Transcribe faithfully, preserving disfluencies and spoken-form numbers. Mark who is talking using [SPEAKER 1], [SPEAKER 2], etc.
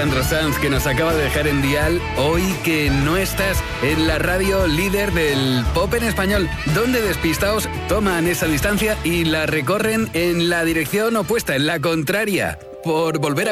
[SPEAKER 1] Alejandro Sanz, que nos acaba de dejar en dial hoy que no estás en la radio líder del pop en español, donde despistaos toman esa distancia y la recorren en la dirección opuesta, en la contraria, por volver a